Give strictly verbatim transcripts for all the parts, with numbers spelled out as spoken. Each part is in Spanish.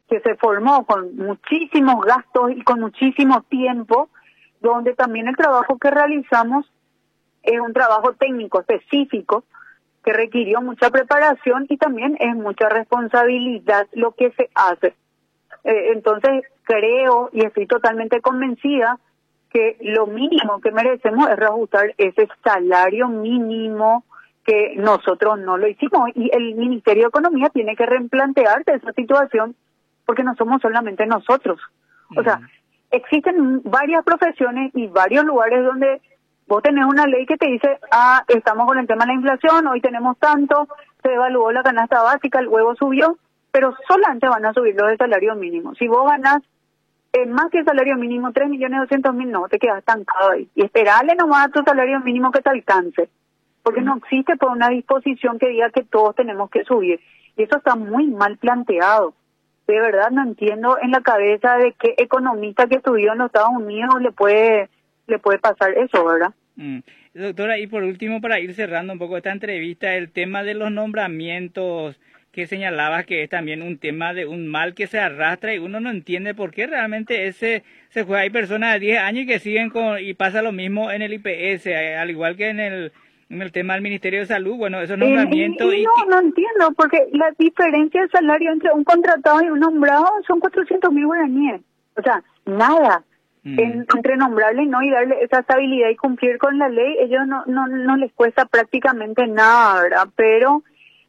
que se formó con muchísimos gastos y con muchísimo tiempo, donde también el trabajo que realizamos es un trabajo técnico específico que requirió mucha preparación y también es mucha responsabilidad lo que se hace. Eh, entonces creo y estoy totalmente convencida que lo mínimo que merecemos es reajustar ese salario mínimo que nosotros no lo hicimos, y el Ministerio de Economía tiene que replantearse esa situación porque no somos solamente nosotros. O sea, existen varias profesiones y varios lugares donde vos tenés una ley que te dice, ah, estamos con el tema de la inflación, hoy tenemos tanto, se evaluó la canasta básica, el huevo subió, pero solamente van a subir los de salario mínimo. Si vos ganás eh, más que el salario mínimo, tres millones doscientos mil, no, te quedas estancado ahí. Y esperale nomás a tu salario mínimo que te alcance, porque no existe por una disposición que diga que todos tenemos que subir. Y eso está muy mal planteado. De verdad no entiendo en la cabeza de qué economista que estudió en los Estados Unidos le puede le puede pasar eso, ¿verdad? Mm. Doctora, y por último, para ir cerrando un poco esta entrevista, el tema de los nombramientos que señalabas que es también un tema de un mal que se arrastra y uno no entiende por qué realmente ese se juega. Hay personas de diez años que siguen con y pasa lo mismo en el I P S, al igual que en el en el tema del Ministerio de Salud. Bueno, esos nombramientos... Eh, y, y y no, que... no entiendo, porque la diferencia de salario entre un contratado y un nombrado son cuatrocientos mil guaraníes. O sea, nada. Mm. En, entre nombrarle y no y darle esa estabilidad y cumplir con la ley, ellos no no no les cuesta prácticamente nada, ¿verdad? Pero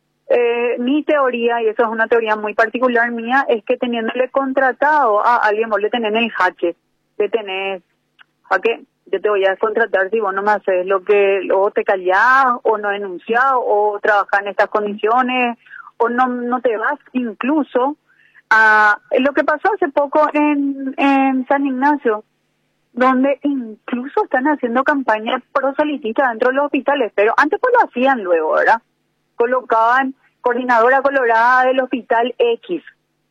eh, mi teoría, y eso es una teoría muy particular mía, es que teniéndole contratado a alguien, vos le tenés en el jaque, le tenés, jaque, yo te voy a contratar si vos no me haces lo que, o te callás, o no denunciás, o trabajás en estas condiciones, o no no te vas incluso a lo que pasó hace poco en, en San Ignacio, donde incluso están haciendo campañas proselitistas dentro de los hospitales, pero antes pues lo hacían luego, ¿verdad? Colocaban coordinadora colorada del hospital X,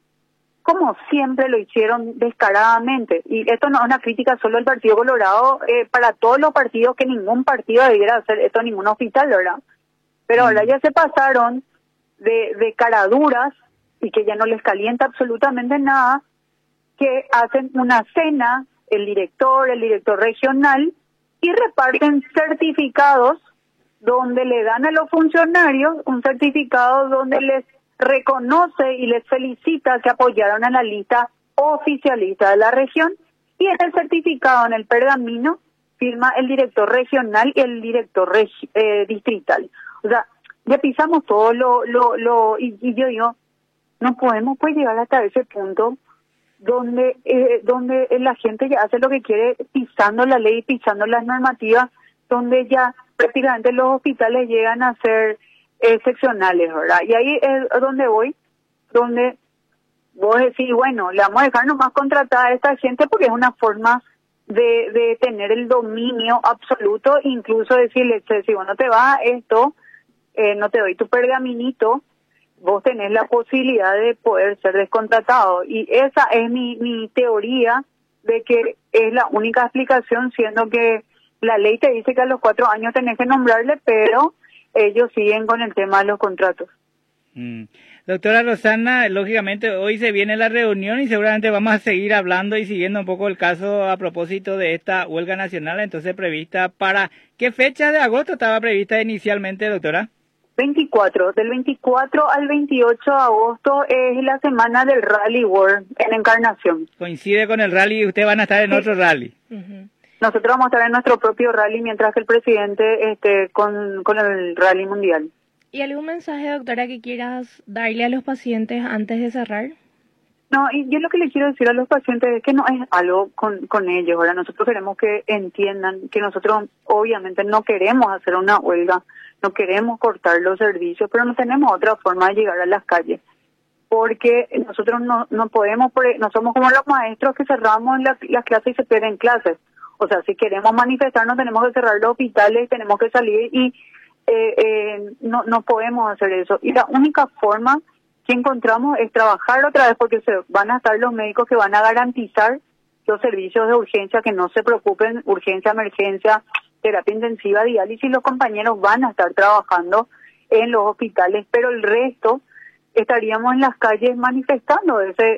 como siempre lo hicieron descaradamente. Y esto no es una crítica solo al Partido Colorado, eh, para todos los partidos, que ningún partido debiera hacer esto en ningún hospital, ¿verdad? Pero ahora ya se pasaron de, de caraduras y que ya no les calienta absolutamente nada, que hacen una cena, el director, el director regional, y reparten certificados donde le dan a los funcionarios un certificado donde les reconoce y les felicita que apoyaron a la lista oficialista de la región, y en el certificado, en el pergamino, firma el director regional y el director regi- eh, distrital. O sea, ya pisamos todo lo, lo, lo, y, y yo digo, no podemos pues llegar hasta ese punto donde eh, donde la gente ya hace lo que quiere, pisando la ley, pisando las normativas, donde ya prácticamente los hospitales llegan a ser excepcionales, ¿verdad? Y ahí es donde voy, donde vos decís, bueno, le vamos a dejar nomás contratar a esta gente porque es una forma de, de tener el dominio absoluto, incluso decirle, si vos no te vas a esto, eh, no te doy tu pergaminito, vos tenés la posibilidad de poder ser descontratado. Y esa es mi, mi teoría de que es la única explicación, siendo que la ley te dice que a los cuatro años tenés que nombrarle, pero ellos siguen con el tema de los contratos. Mm. Doctora Rosana, lógicamente hoy se viene la reunión y seguramente vamos a seguir hablando y siguiendo un poco el caso a propósito de esta huelga nacional, entonces prevista para... ¿Qué fecha de agosto estaba prevista inicialmente, doctora? veinticuatro, del veinticuatro al veintiocho de agosto es la semana del Rally World en Encarnación. Coincide con el rally y ustedes van a estar en sí. otro rally. Uh-huh. Nosotros vamos a estar en nuestro propio rally mientras que el presidente esté con, con el rally mundial. ¿Y algún mensaje, doctora, que quieras darle a los pacientes antes de cerrar? No, y yo lo que le quiero decir a los pacientes es que no es algo con, con ellos, ¿verdad? Nosotros queremos que entiendan que nosotros obviamente no queremos hacer una huelga, no queremos cortar los servicios, pero no tenemos otra forma de llegar a las calles, porque nosotros no no podemos, no somos como los maestros que cerramos la, las clases y se pierden clases. O sea, si queremos manifestarnos tenemos que cerrar los hospitales, tenemos que salir y eh, eh, no no podemos hacer eso. Y la única forma que encontramos es trabajar otra vez, porque se van a estar los médicos que van a garantizar los servicios de urgencia, que no se preocupen, urgencia, emergencia, terapia intensiva, diálisis, los compañeros van a estar trabajando en los hospitales, pero el resto estaríamos en las calles manifestando ese